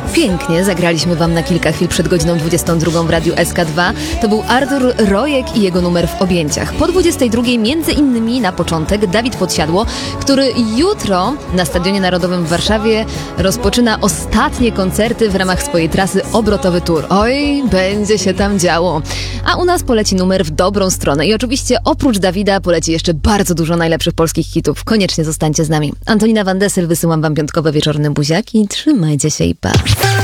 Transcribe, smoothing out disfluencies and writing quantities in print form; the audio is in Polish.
Pięknie zagraliśmy wam na kilka chwil przed godziną 22 w Radiu SK2. To był Artur Rojek i jego numer w objęciach. Po 22 między innymi na początek Dawid Podsiadło, który jutro na Stadionie Narodowym w Warszawie rozpoczyna ostatnie koncerty w ramach swojej trasy Obrotowy Tour. Oj, będzie się tam działo. A u nas poleci numer w dobrą stronę i oczywiście oprócz Dawida poleci jeszcze bardzo dużo najlepszych polskich hitów. Koniecznie zostańcie z nami. Antonina Van Dessel, wysyłam wam piątkowe wieczorne buziaki. Trzymajcie się i pa.